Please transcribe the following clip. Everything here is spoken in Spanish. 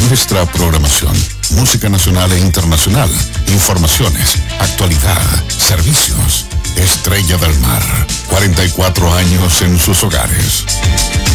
nuestra programación: música nacional e internacional, informaciones, actualidad, servicios. Estrella del Mar, 44 años en sus hogares.